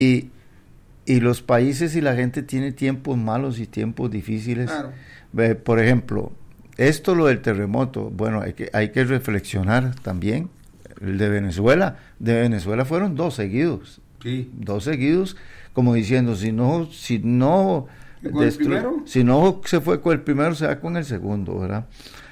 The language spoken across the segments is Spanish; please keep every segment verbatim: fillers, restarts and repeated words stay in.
y, y los países y la gente tiene tiempos malos y tiempos difíciles. Claro. Eh, por ejemplo, esto lo del terremoto, bueno, hay que, hay que reflexionar también. El de Venezuela, de Venezuela fueron dos seguidos. Sí. Dos seguidos, como diciendo, si no, si no, ¿Con el primero? si no se fue con el primero, se va con el segundo, ¿verdad?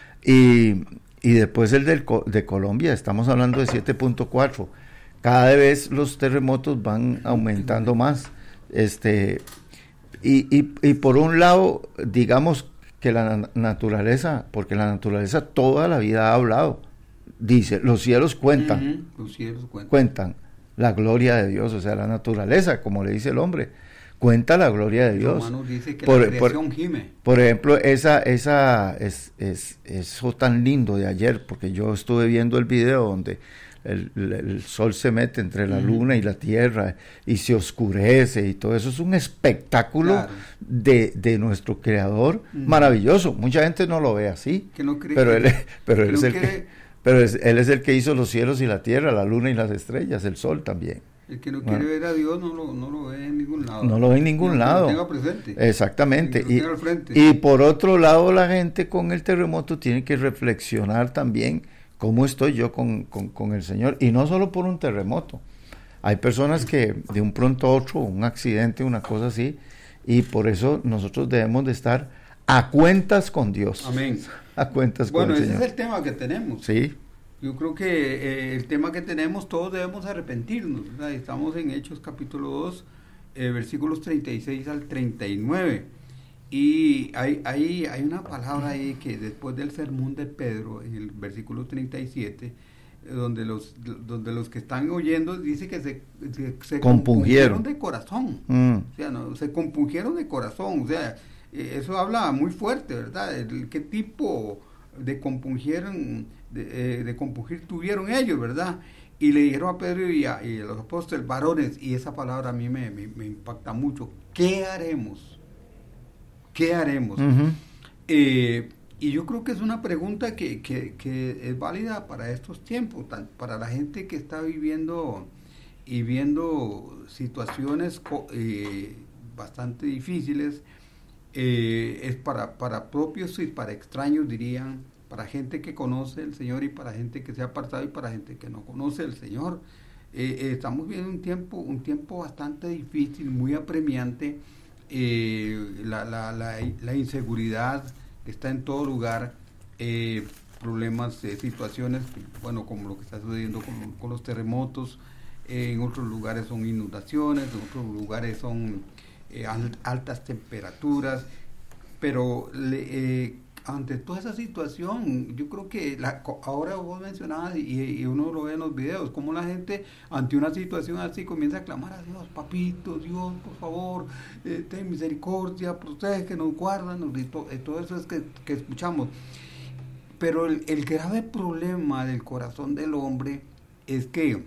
Y, y después el del, de Colombia, estamos hablando de siete punto cuatro. Cada vez los terremotos van aumentando más. Este, y, y, y por un lado, digamos que la naturaleza, porque la naturaleza toda la vida ha hablado, dice, los cielos cuentan, Uh-huh. Los cielos cuentan. cuentan la gloria de Dios, o sea, la naturaleza, como le dice el hombre, cuenta la gloria de Dios. Romanos dice que por, la creación por, gime. por ejemplo, esa, esa, es, es, eso tan lindo de ayer, porque yo estuve viendo el video donde el, el, el sol se mete entre la uh-huh. luna y la tierra y se oscurece y todo eso es un espectáculo claro. de, de nuestro creador uh-huh. maravilloso. Mucha gente no lo ve así, que no cree pero que, él, pero él no es el cree, que Pero es, él es el que hizo los cielos y la tierra, la luna y las estrellas, el sol también. El que no bueno, quiere ver a Dios no lo, no lo ve en ningún lado. No lo ve en ningún no, lado. Que lo tenga presente. Exactamente. Que Y, lo tenga al frente. y por otro lado, la gente con el terremoto tiene que reflexionar también cómo estoy yo con, con, con el Señor. Y no solo por un terremoto. Hay personas que de un pronto a otro, un accidente, una cosa así, y por eso nosotros debemos de estar a cuentas con Dios. Amén. A cuentas bueno, con el Señor. Señor. Bueno, ese es el tema que tenemos. Sí. Yo creo que eh, el tema que tenemos, todos debemos arrepentirnos, ¿verdad? Estamos en Hechos capítulo dos, eh, versículos treinta y seis al treinta y nueve. Y hay, hay, hay una palabra ahí que después del sermón de Pedro, en el versículo treinta y siete, eh, donde los donde los que están oyendo dice que se, se, se compungieron de corazón. Mm. O sea, no, se compungieron de corazón. O sea, eh, eso habla muy fuerte, ¿verdad? El, ¿Qué tipo de compungieron? De, eh, de compungir tuvieron ellos, ¿verdad? Y le dijeron a Pedro y a, y a los apóstoles, varones, y esa palabra a mí me, me, me impacta mucho, ¿qué haremos? ¿Qué haremos? Uh-huh. Eh, y yo creo que es una pregunta que, que, que es válida para estos tiempos, tan, para la gente que está viviendo y viendo situaciones eh, bastante difíciles, eh, es para, para propios y para extraños, dirían, para gente que conoce el Señor y para gente que se ha apartado y para gente que no conoce el Señor. Eh, eh, estamos viendo un tiempo, un tiempo bastante difícil, muy apremiante. Eh, la, la, la, la inseguridad está en todo lugar, eh, problemas, eh, situaciones, bueno, como lo que está sucediendo con, con los terremotos, eh, en otros lugares son inundaciones, en otros lugares son eh, altas temperaturas, pero le, eh, ante toda esa situación, yo creo que la, ahora vos mencionabas y, y uno lo ve en los videos, como la gente ante una situación así comienza a clamar a Dios, papito, Dios, por favor, eh, ten misericordia, protégenos, guárdanos, y, to, y todo eso es que, que escuchamos. Pero el, el grave problema del corazón del hombre es que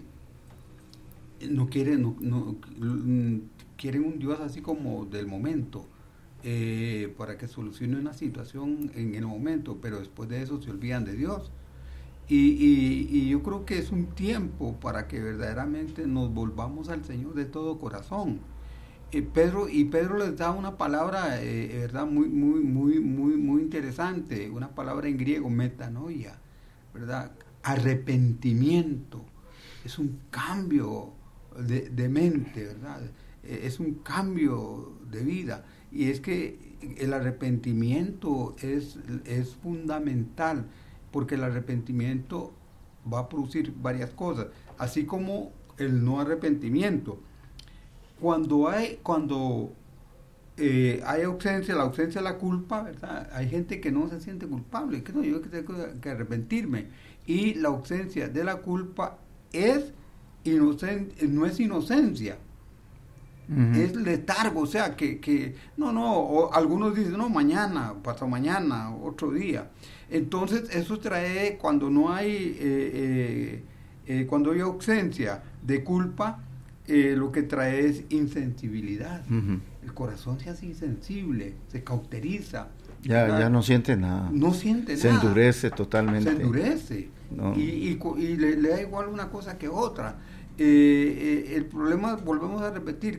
no quieren, no, no, quieren un Dios así como del momento. Eh, para que solucione una situación en el momento, pero después de eso se olvidan de Dios. Y, y, y yo creo que es un tiempo para que verdaderamente nos volvamos al Señor de todo corazón. Eh, Pedro y Pedro les da una palabra, eh, verdad, muy, muy, muy, muy, muy interesante, una palabra en griego, metanoia, verdad, arrepentimiento. Es un cambio de, de mente, verdad. Eh, es un cambio de vida. Y es que el arrepentimiento es, es fundamental, porque el arrepentimiento va a producir varias cosas, así como el no arrepentimiento. Cuando hay, cuando eh, hay ausencia, la ausencia de la culpa, ¿verdad? Hay gente que no se siente culpable, que no, yo tengo que arrepentirme. Y la ausencia de la culpa es inocen, no es inocencia. Uh-huh. Es letargo, o sea, que, que no, no, o algunos dicen, no, mañana, pasado mañana, otro día. Entonces, eso trae, cuando no hay, eh, eh, eh, cuando hay ausencia de culpa, eh, lo que trae es insensibilidad. Uh-huh. El corazón se hace insensible, se cauteriza. Ya, ya no siente nada. No siente se nada. Se endurece totalmente. Se endurece. No. Y, y, y le, le da igual una cosa que otra. Eh, eh, el problema, volvemos a repetir,